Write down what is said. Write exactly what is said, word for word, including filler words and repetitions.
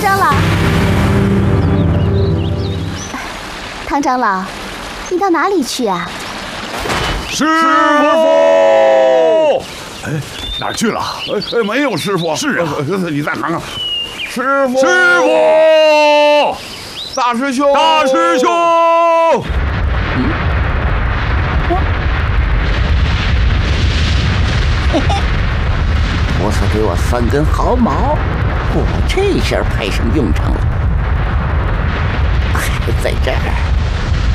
长老，唐长老，你到哪里去啊？ 师傅， 哎，哪儿去了？ 哎，没有师傅。 是啊， 你再看看，师傅， 师傅， 大师兄， 大师兄。 嗯，嘿嘿，菩萨给我三根毫毛，我这下派上用场了。还在这儿。